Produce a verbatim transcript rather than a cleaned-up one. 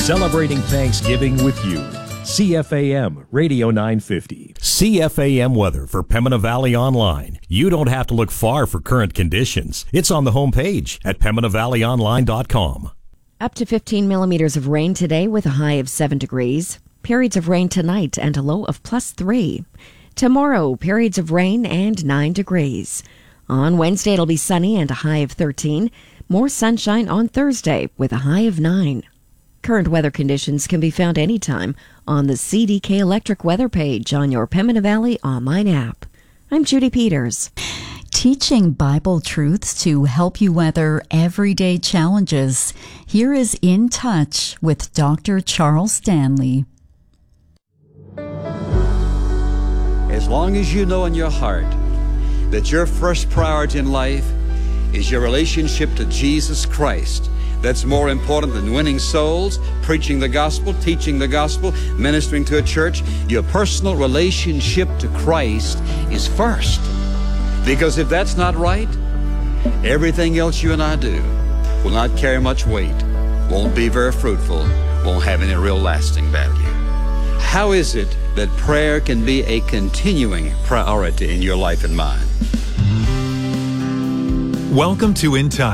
Celebrating Thanksgiving with you. C F A M Radio nine fifty. C F A M weather for Pembina Valley Online. You don't have to look far for current conditions. It's on the homepage at pembina valley online dot com. Up to fifteen millimeters of rain today with a high of seven degrees. Periods of rain tonight and a low of plus three. Tomorrow, periods of rain and nine degrees. On Wednesday, it'll be sunny and a high of thirteen. More sunshine on Thursday with a high of nine. Current weather conditions can be found anytime on the C D K Electric weather page on your Pembina Valley online app. I'm Judy Peters. Teaching Bible truths to help you weather everyday challenges. Here is In Touch with Doctor Charles Stanley. As long as you know in your heart that your first priority in life is your relationship to Jesus Christ, that's more important than winning souls, preaching the gospel, teaching the gospel, ministering to a church. Your personal relationship to Christ is first. Because if that's not right, everything else you and I do will not carry much weight, won't be very fruitful, won't have any real lasting value. How is it that prayer can be a continuing priority in your life and mine? Welcome to In Touch.